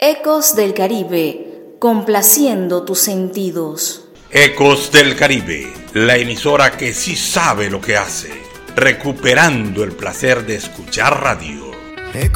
Ecos del Caribe, complaciendo tus sentidos. Ecos del Caribe, la emisora que sí sabe lo que hace, recuperando el placer de escuchar radio.